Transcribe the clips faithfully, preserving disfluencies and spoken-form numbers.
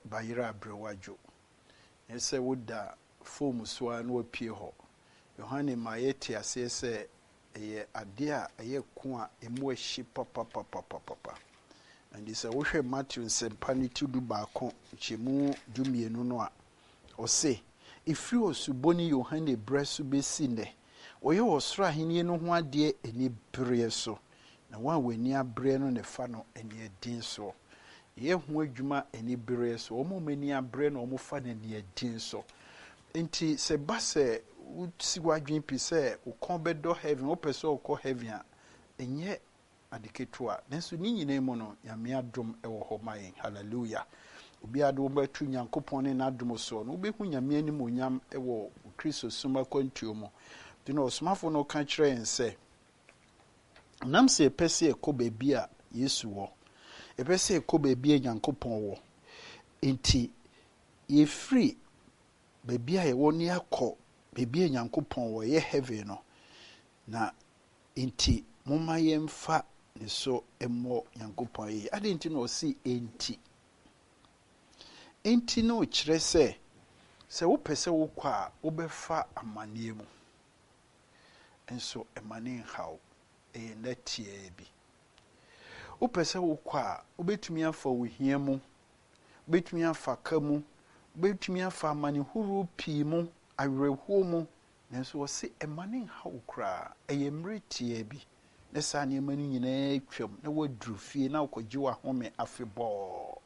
bayira abrewajo ese woda foam so a na wapie ho Yohane ma yete ase se eye ade a eye ko a emu ahyi papa papa papa and is a wohwe Matthew nsempa ne tudu baako chemu dumienu no a ose ifiri osuboni Yohane bresu besi ne oye osoro ahenie no ho ade eni bere so na wa wani abre no ne fa no eni edin so ye ho adwuma eni bere so omo mani abre no omo fa ne eni edin so enti se base uti wadwin pi se ukon bedo heaven opese ukọ heaven a enye adiketua nanso ni nyina mu no nyame adom ewo ho mayen hallelujah obi ade wo batu nyankopon ne nadom so no obehu nyame anim onyam ewo Kristo suma kwantuo mu dino osmafo no ka kire ense nam se pese ekoba bia Yesu wo epese ekoba bia nyankopon wo enti ye free bebia ye wo ne akọ bebia nyankopon wo ye heaven no na enti moma yemfa ne so emo nyankopon ye ade enti no si enti enti no kire se se wo pese wo kwa a wo befa amane mu enso emane hawo e netie bi wo pese wo kwa a wo betumi afa wo hia mu betumi afa ka mu betumi afa amane huru pi mu awerɛhuo mu nanso wo se emane hawo kra eye mretie bi ne sa ne mani nyina twam na waduru fie na wokɔgye wa home afebɔ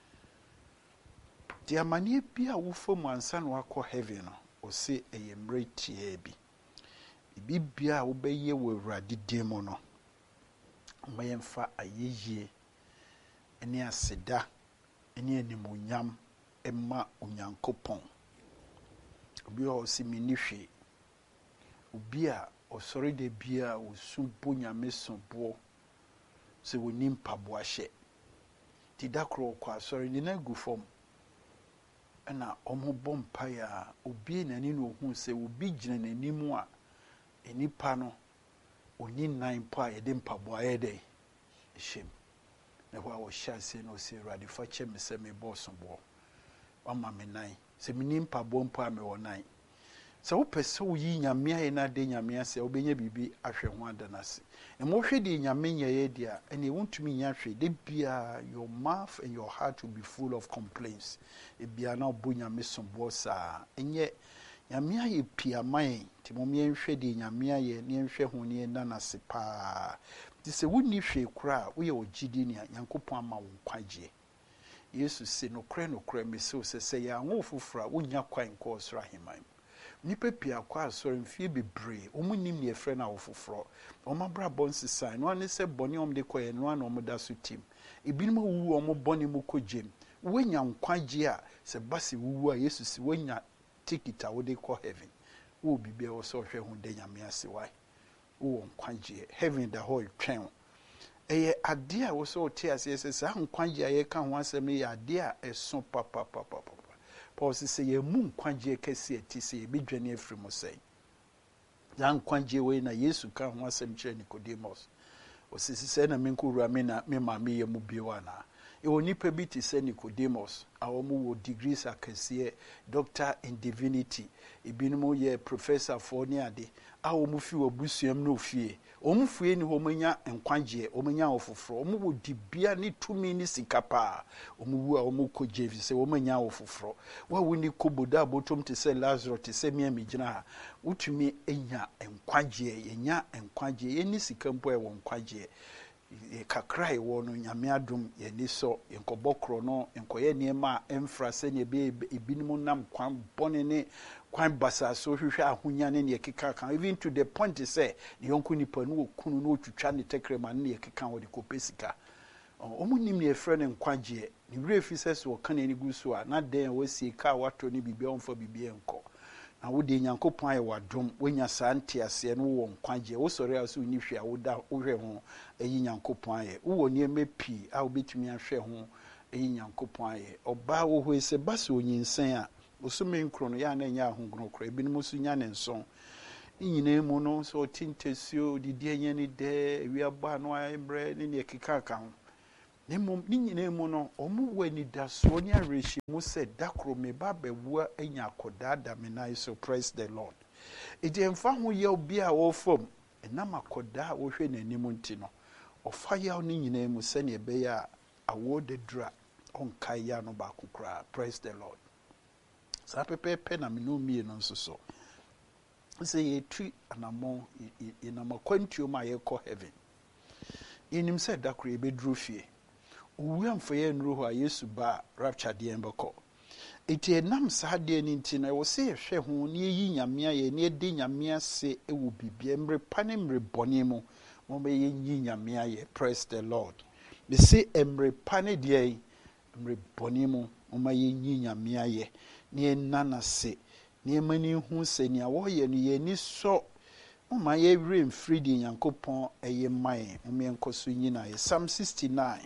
di amane bi a wo fam ansa na wakɔ heaven no wo se eye mretie bi bibia wo bɛyɛ wo Awurade din mu no mayemfa ayeye ene aseda ene animonyam emma onyankopɔn obi a osi mini hwe obi a osori de bia osu bo nyame sobo se woni mpaboa hye ti dakro kwa asori ni na gu fom na omo bompa ya obi na ni no hu se obi gina nanimu a enipa no oni nine pa ye de mpaboa ye de hye na wa wo hya se no se Awurade fa che me se me boss bo wama me nine se mini mpaboa mpa me wo nine se wo pese wo yi nyame aye na de nyame ase wo benya bibi ahwe ho adanase e mo hwe de nyame nyeye dia ene wontumi nya hwe de bia your mouth and your heart will be full of complaints e bia na obo nyame sombo sa enye nyame aye pia man ti mo me hwe de nyame aye ne hwe ho ne nanase pa ti se wonni hwe kura wo ye ogidi ne Nyankopon ama wo kwagye Yesu se no kre no kre me se se se ya ngo fufura wonya kwan ko osra heman nipa pia kwa asori mfie bebre omunim ne efre na wofoforo omabra bonsi sign no ane se boni om de koye no ana om da so tim ebinum wuwu om boni mu kogem wenya nkwagye a se base wuwu a Yesu si wenya ticket a wo de ko heaven wo bibia wo so hwe hu de nyame ase wai wo nkwagye heaven da ho twen eye ade a wo so te ase se sa nkwagye a ye ka ho asem ye ade a eso papa papa papa Paul says ye mu nkwagye kese ati se bi dwane afiri mo sei ya nkwagye we na Yesu ka ho asem kire Nicodemus o sisi se na menkuru ame na me ma me ye mu biwa na e oni pa bi ti se Nicodemus a wo mu wo degrees akese doctor in divinity ebinimo ye professor for ni ade a wo mu fi wo busuam no fie o mu fie ni ho manya nkwagye o manya ofoforo o mu wo dibia ni tumi ni sikapa o mu wu a o mu ko jevi se o manya ofoforo wa woni koboda botom te se Lazarus te se mia migina ha utumi enya nkwagye yenya nkwagye ye ni sikampo e wo nkwagye e kakra e wo no nyame adom ye ni so yenkobokro no enkoye niema emfra se ne be ebinimo nam kwan bone ne kwan basa so hwehwe ahonya ne ne keka kan even to the point say ne yonku nipa no okunu no otwitwa ne tekrema ne keka wo de kopesika omunim ne efre ne nkwagye ne refi se so kan ne gusu a na den wasi ka wato ne bibia onfa bibia enko na wo de Nyankopon aye wadom wonya sante ase no wo nkwagye wo sori aso ni hwe a wo da wo hwe ho eyi Nyankopon aye wo ne emepi a wo betumi ahwe ho eyi Nyankopon aye oba wo ho ese basa onyinsen a osume nkro no ya na nya ahungro kro ebi no musu nya ne nson nyina mu no so tintesio didi enye ni de wi aba no ayebre ne ne keka ka ho Nemom ni nyina mu no omu wani da so ni areshi mu se dakro me ba bewu anya akoda da me nai so praise the Lord. Ije mfa ho ye obi a wo fom enam akoda wo hwe nanim nti no ofa ya ni nyina mu se ne be ya awo de dra onka ya no ba kokra praise the Lord. Sa pepepe na me no mie no nso so. Se ye tu anamo inama kwantuo ma ye kɔ heaven. Inim se dakro e bedru fie. Uwam faye nru ho Yesu ba rapture de embeko. Eti enam sa de ni nti na wo se hwe ho ne yi nyamea ye ne de nyamea se ewu bibia mre pane mre boni mu mo be yi nyamea ye praise the Lord. Me se emre pane de mre boni mu mo ma yi nyamea ye ne nana se ne mani hu se ne wo ye no ye ni so mo ma ye rem free de Yankopon eye man mo me enkoso nyina ye Psalm sixty-nine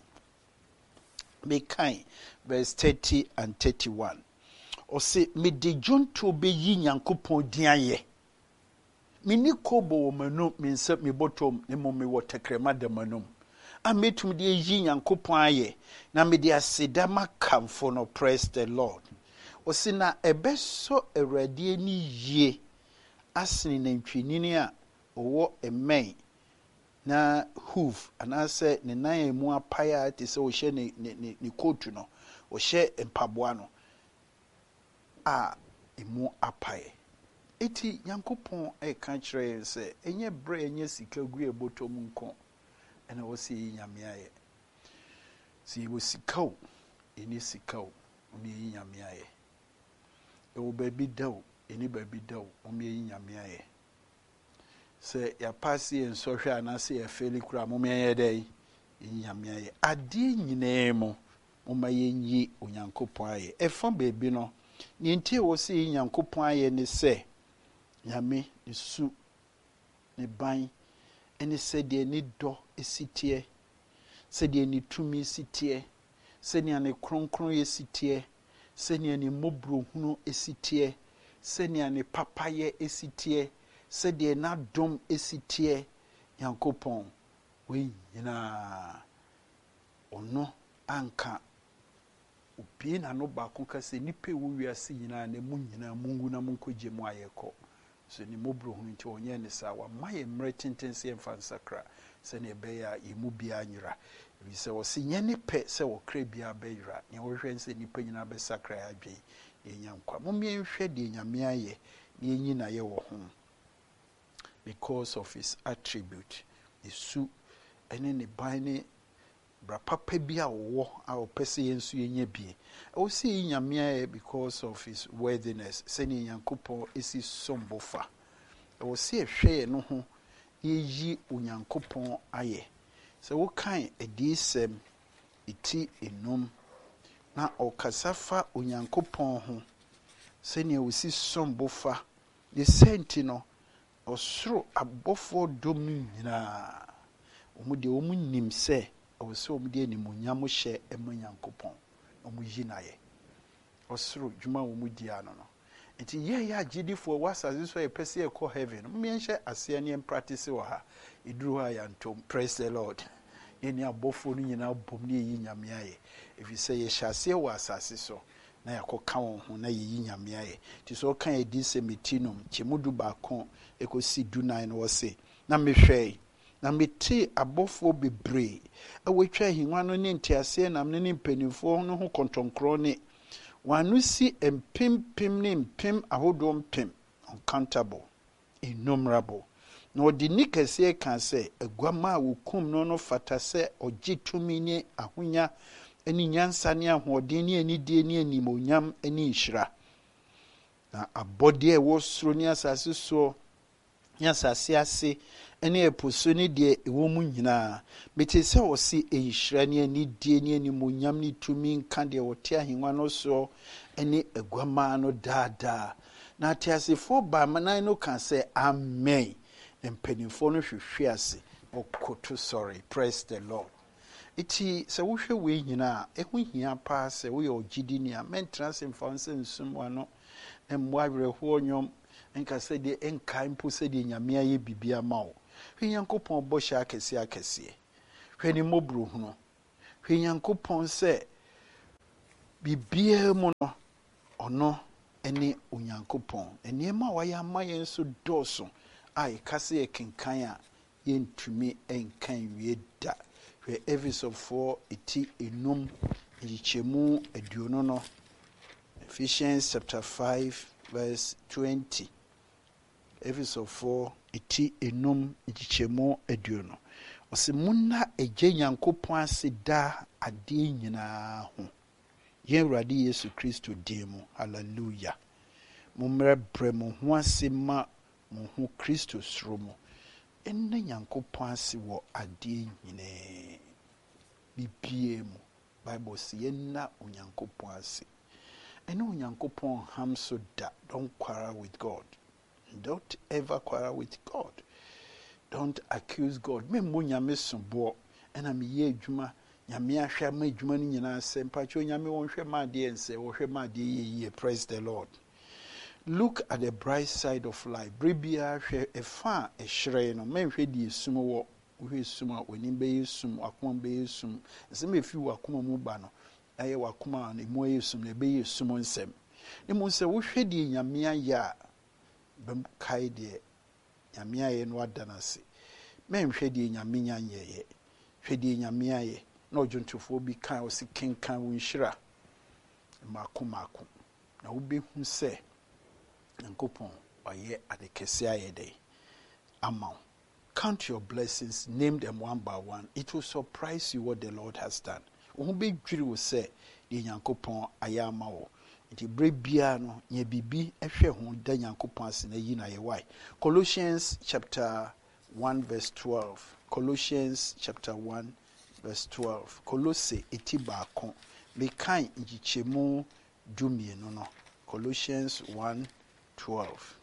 be kind verse thirty and thirty-one. O se me de jonto be yi Nyankopon diaye. Me ni kobo wo manum me nsa me botom ne mo me wotekrema da manum. A metum de yi Nyankopon aye na me de aseda makamfo no praise the Lord. O se na ebeso Awurade ni yie asene nantwinini a owo emai na hoof anase ne nan emu apaya te se o hye ne ne ne coat no o hye empaboa no a emu apaye eti Yankopon e kan kire se enye bre enye sika gu ebotom nko ena wo se nyame aye si wo sika o eni sika o oni nyame aye e wo ba bi dawo eni ba bi dawo o me nyame aye se ya pasi en sohwe anase ya feli kura mo me ye dai nyame aye ade nyina mu mo ma ye nyi Onyankopon aye e fa bebi no ni ntie wo se Nyankopon aye ne se nyame ne su ne ban ene se de ni do esitie se de ni tumi sitie se ne ane kronkron ye sitie se ne ane mobro hunu esitie se ne ane papaye esitie se de na dom esitie Yankopon we nyina ono anka obi na no ba kon kase nipe wo wiase nyina na mu nyina mungu na munkoje mu ayeko so ni mobro hu nti onye ne sa wa maye mre tentense emfa nsakra se ne be ya imu bia nyira bi se wo se nye ne pe se wo kra bia be yira ne wo hwe nse nipa nyina be sakra ya dwen ye nyankwa mo me hwe de nyame aye ne nyina ye wo ho because of his attribute isu ene ne bane bra papa bia wo a opese yensu yenye bi o si nyame because of his worthiness seni Yankopon esi sombofa o si ehwe no ho yeyi Onyankopon aye se wo kan edisem iti enum na okasafa Onyankopon ho seni o si sombofa de senti no osoro abofo dom nyina omu de omu nim se o so omu de nimunyam hye ema Nyankopon omu yinaye osoro dwuma omu di ano no enti ye ya gidifo wasaze so e pese e ko heaven me nhye ase ne practice wo ha iduru ha ya ntom praise the Lord eni abofo no nyina bom ne yi nyame aye efi se ye hyase wo asase so na yakoka won ho na yi nyame aye ti so kan edi semitinum chemudu ba kon ekosi du nine no se na mehwei na meti abofo bebre awetwa hinwa no ne ntiase na me ne mpanifo no ho kontonkro ne wanu si empempem ne empem ahodo mpem uncountable innumerable na odi nikase kan se aguama wokum no no fata se ogitumi ne ahonya eni nyansa ne ahoden ne anidie ne animonyam eni nhira na abode wo soro ne asase so nyasase ase ene eposo ne de ewo mu nyina bete se wo si enhira ne anidie ne animonyam ne tumi nka de wo te ahenwa no so ene aguama no dada na atiasefo ba manan no kan se amen empanifo no hwehwe ase okoto sorry praise the Lord. Iti se wo hwe we nyina ehu hia pa se wo ye ogidi ni a mentrance mfanse nsum wano emmo awerehwo nyom enka se de enka mpo se de nyame aye bibia ma wo hwe Yankopon bo hya akese akese hwe ni mobro hunu hwɛ Nyankopɔn sɛ biribiara mu no ɔno ne Onyankopɔn. Nneɛma a wayɛ ama yɛn nso dɔɔso a yɛka sɛ yɛkenkan a yɛntumi nkan wie da. Hwɛ Efesofoɔ ɛti enum nkyekyɛmu aduonu no. Ephesians chapter five verse twenty. Efesofoɔ ɛti enum nkyekyɛmu aduonu. Ɔsɛ munna agye Nyankopɔn ase daa adeɛ nyinaa ho. Yɛn Awurade Yesu Kristo din mu. Hallelujah. Mummrɛ brɛ mo ho ase ma mo ho Kristo suro mu. Ɛnna Nyankopɔn ase wɔ adeɛ nyinaa. Bibie mu. Bible sɛ yɛnna Onyankopɔn ase. Ɛne Onyankopɔn ham so da. Don't quarrel with God. Don't ever quarrel with God. Don't accuse God. Me mo nyame sombo ɛna me yɛ adwuma. Nyame ahwɛ ma adwuma no nyinaa sɛ mpacho nyame wonhwɛ ma adeɛ nsɛ wohwɛ ma adeɛ yɛ yie. Praise the Lord. Look at the bright side of life. Bribia hwɛ ɛfa a ɛhyerɛn no. Menhwɛ die sum wɔ. Wohwɛ sum a w'anim bɛyɛ sum, wakoma bɛyɛ sum. Nsɛm efi wakoma mu ba no. Ɛyɛ wakoma a emu ayɛ sum na ɛbɛyɛ sum nsɛm. Ne mu sɛ wohwɛ die nyame ayɛ a bɛm kae deɛ nyame ayɛ no ada n'ase. Menhwɛ die nyame nya nyɛyɛ. Hwɛ die nyame ayɛ. Na ɔdwontofoɔ bi kan ɔsi kenkan wo nhyira mako mako. Na wobɛhu sɛ Nyankopɔn ɔyɛ ade kɛse ayɛ dɛ ama wo. Count your blessings, name them one by one. It will surprise you what the Lord has done. Wo bɛdwiri wo sɛ deɛ Nyankopɔn ayɛ ama wo. Nti bere biara no nyɛ bibi ɛhwɛ ho da Nyankopɔn ase na yi na yɛ why. Colossians chapter one verse twelve. Colossians chapter one verse twelve. Colosse eti baako. Mekan nkyekyɛmu dumienu no. Colossians one twelve.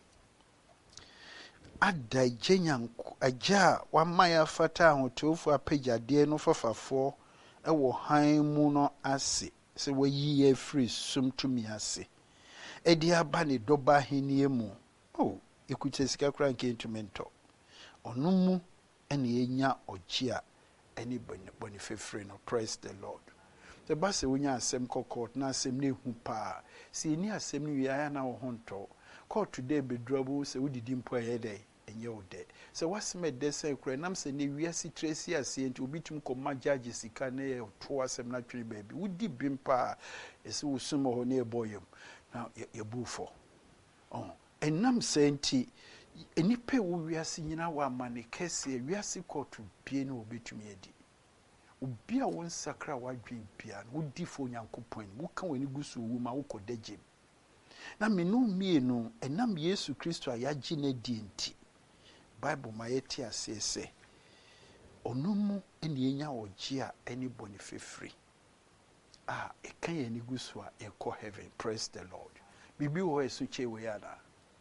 Ada gye nyanko agya wama ya fata ahotofo apagyadeɛ no fafafoɔ ɛwɔ han mu no ase sɛ wayi yɛ free sum tumi ase ɛde aba ne dɔba henie mu. Oh, ekuta sika kra nke ntumi ntɔ. Ɔno mu ɛna enya ɔgye a ɛne bɔne fefre no. Praise the Lord. The base wonya asɛm kɔkɔɔ na asɛm ne hu pa. Si ni asɛm no wiaya na wo ho ntɔ. Court today be drabo sɛ wodidi mpo ayɛ dɛ ɛnyɛ wo dɛ. Sɛ wasɛm ɛdɛ sɛ kora nam sɛ ne wiase tresi ase nti obi tum kɔma judge sika ne yɛ to asɛm na twere baabi. Wodi bim pa ɛsɛ wo sum hɔ ne ɛbɔ yam. Na yɛbu fo. Oh, ɛnam sɛ nti enipa wo wiase nyina wa amane kɛse wiase court bie ne obetumi adi. Obi a won sakra wadwen bia no wodi fo Nyankopɔn wo ka wani gusu wu ma wo kɔdagye. Na menu mienu enam Yesu Kristo ayagye na di nti Bible ma yɛte ase sɛ ɔno mu ene enya ɔgye a ɛne bɔne fefri ah ɛka yɛ ne gusu a ɛkɔ heaven. Praise the Lord. Bibi wo ɛso kye we ada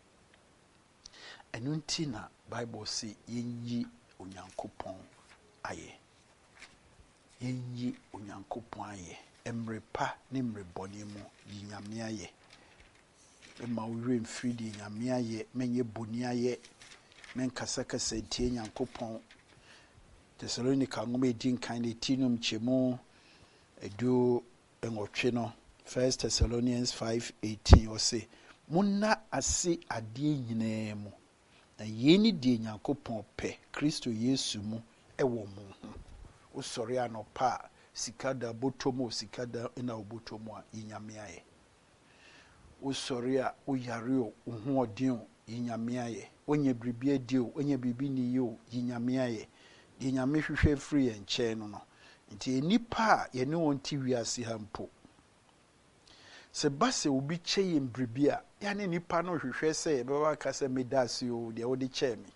ɛno nti na Bible si yenyi Onyankopɔn ayɛ. Yenyi Onyankopɔn ayɛ. Emre pa ne mre bɔne mu yi nyame ayɛ. Ema ure mfiri di nyame ayɛ menye bɔne ayɛ. Men kasa kasa tie Nyankopɔn. Thessalonica ngoma edi nkan ne tinum chemu edu enwotwe no. First Thessalonians five eighteen ɔse munna ase adeɛ nyinaa mu na yeni die Nyankopɔn pɛ Kristo Yesu mu ɛwɔ mo ho. Usɔre anopa sikada botomo sikada ina obotomo a yinyame ayɛ. Usɔre a uyare o ho ɔden o yinyame ayɛ. Onye bribi adi o onye bibi ni yo yinyame ayɛ. De nyame hwehwɛ free yɛn nkyɛn no no. Nti nipa a yɛne wɔn ti wiase ha mpo. Se base obi kyɛ yɛn bribi a yɛne nipa no hwehwɛ sɛ yɛbɛwa ka sɛ medase o de wɔde kyɛ me.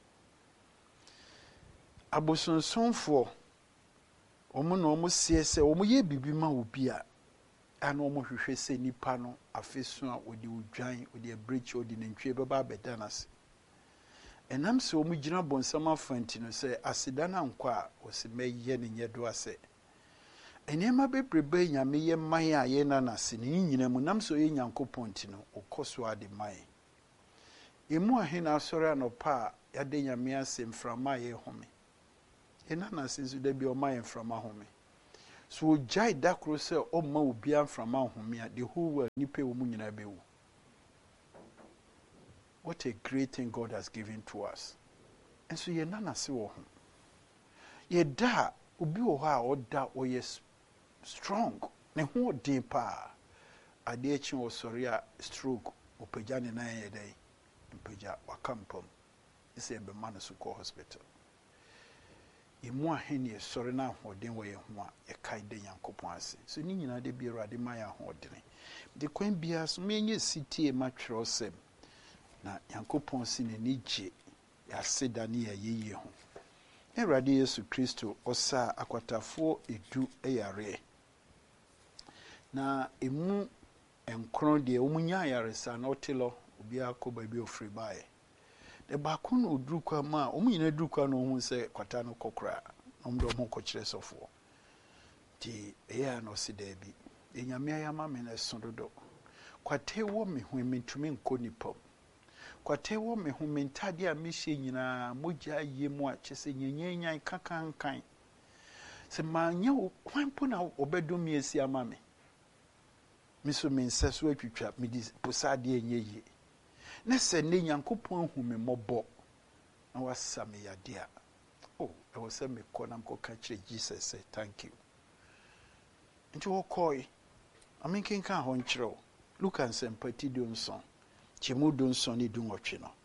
Abosonsonfoɔ omo no omo sie sɛ omo yɛ bibi ma obi a ana omo hwehwɛ sɛ nipa no afeso a odi odwan odi abreach odi nantwie bɛba abɛda nase. Enam sɛ omo gyina bonsam afanti no sɛ aseda na nkɔ a ɔsɛ mɛyɛ ne nyɛ do asɛ. Enema bebrebe nyame yɛ man a yɛ na nase ne nyina mu nam sɛ ɔyɛ Nyankopɔn ti no ɔkɔso ade man. Emu ahe na asɔre anopa a yɛde nyame ase mframa yɛ home. Ena nase nso da bi ɔma yɛ mframa home. So jai dakro se o ma obi amframa homia the whole world nipa wo nyina bewu. What a great thing God has given to us. And so ye nana se wo ho. Ye da obi wo ha o da o yes strong. Ne ho din pa. Ade echi wo sori a stroke opagya ne nan ye dai. Mpagya wakampom. Ise be man so ko hospital. Imu ahene ye sori na hoden wo ye ho a ye kai de Yankopon ase. So ni nyina de bi Awurade ma ya hoden. De kwan bia so me nye city e matwero sem. Na Yankopon si ne nije ya seda ne ya yeye ho. Awurade Yesu Kristo osa akwatafo edu eyare. Na emu enkron de omunya yaresa na otelo obi akoba bi ofri bae. De baako no oduru kwa ma omunyina duru kwa no hu se kwata no kokra omdo mo kokire sofo. Ti eya no si da bi. Enyame ayama me na sondodo. Kwate wo me hu mentumi nko nipom. Kwate wo me hu mentade a mehye nyina mogya yemu a chese nyenyenyan kakankan. Se manya kwanpo na obedom yesi ama me. Miso menseso atwitwa medi posade enyeyi. Na se ne Yankopon hu me mobo. Na wasa me yade a. Oh, I was say me kona mko kachire Jesus say thank you. Nti wo koi. Aminkin kan ho nkyerɛ. Look and sympathy do nson. Chemu do nson ni du nwotwe no.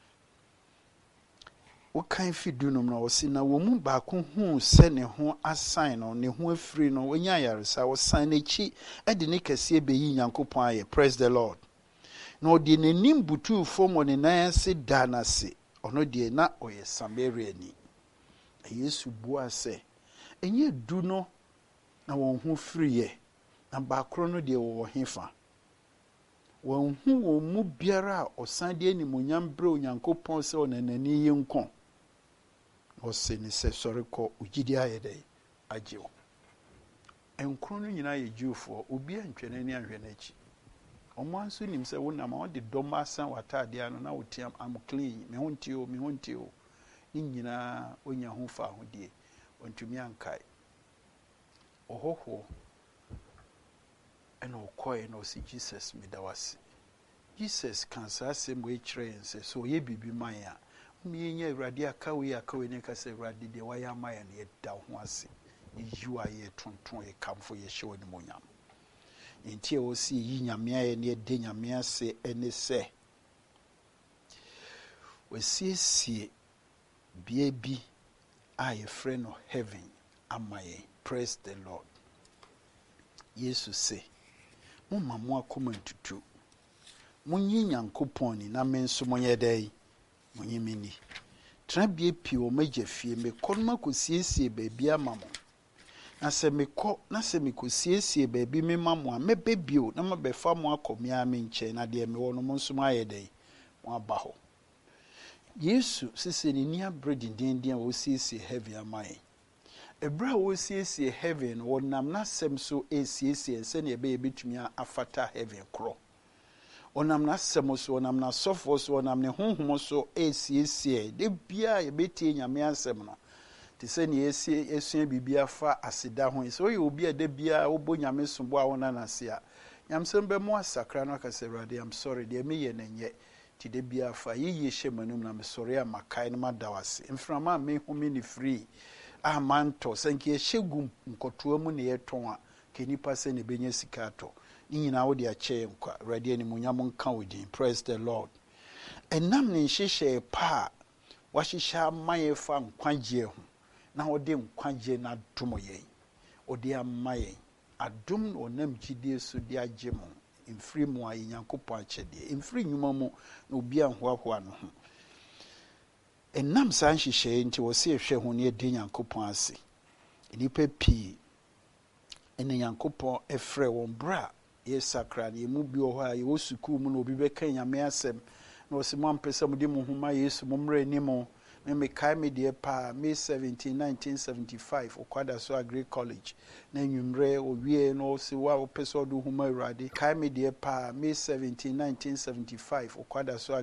Wo kan fi du nom na wo si na wo mu ba ko hu se ne ho assign no ne ho afiri no wonya yaresa wo sign na chi e de ne kase be yi Yankopon aye. Praise the Lord. No de nenim butu fom ne nan se da na se ono de na oye Samaria ni. Yesu bua se enye du no na won ho firi ye na ba kro no de wo hefa. Won hu wo mu biara osan de animonyam bre Onyankopon se onanani yenkon. O se ni se sori ko ugidi ayede ajewo. Enkro no nyina ye Jewfo obi antwene ni anhwe na chi. Omo anso nim se wona ma de dom asan watade ano na wotiam am clean me honti o me honti o ni nyina onya ho fa hodie ontumi ankai ohoho eno koi no si Jesus me dawase Jesus kan sa sem we kire nse so ye bibi man a me nya Awurade akawe akawe ne ka se Awurade de waya man ya ne da ho ase you are ye tonton e kamfo ye hye woni monyam inti o si yi nyame aye ne de nyame ase ene se we si si bia a ye friend of heaven amaye. Praise the Lord. Jesus say mumma mo akoma ntutu munyi Nyankopon ni na menso monye dai munyi mini tra bia pi o magya fie me konma ko siesie ba bia mamo na se me ko na se me ko siesie ba bi me mamo a mebe bio na mabefa mo akomia me nche na de me wono mo nso maye dai mo aba ho. Yesu sisi ni nia bredindindin wo siesie heavy amai. Ebra wo siesie heaven wonam na sem so esiesie se ne be betumi afata heaven kro. Onam na sem so onam na sofo so onam ne honhom so esiesie de bia ye betie nyame asem no. Te se ne esie esua bibia fa aseda ho. So ye obi a de bia obo nyame sombo a wona na se a. Nyamsem be mo asakra no akase Awurade I'm sorry de me ye nenye. Ti de bia fa ye ye hyemanum na me sorry a makai no madawase. Mframa me home ni free. Ah manto senke hyegum nkotoa mu ne yeton a kenipa se ne benya sikato ni nyina wo de ache nkwa Awurade ani munyam nka wodin. Praise the Lord. Enam ne hyehye pa wa hyehya maye fa nkwaje ho na wo de nkwaje na dom yen o de amaye adom no nam gidie so de agemo mfiri mu a Nyankopon achede mfiri nyuma mu na obi anhoahoa no ho. Enam san hyehye nti wo se ehwe ho ne de Nyankopon ase nipa pi ene Nyankopon efre won bra ye sakra ne mu bi o ha ye wo suku mu na obi be kan nyame asem na o se mo ampesa mu de mu homa Yesu mo mra ni mo me me kai me de pa May seventeenth nineteen seventy-five okwada so Agri College na nwumre owie no se wa opesa do homa Awurade kai me de pa May seventeenth nineteen seventy-five okwada so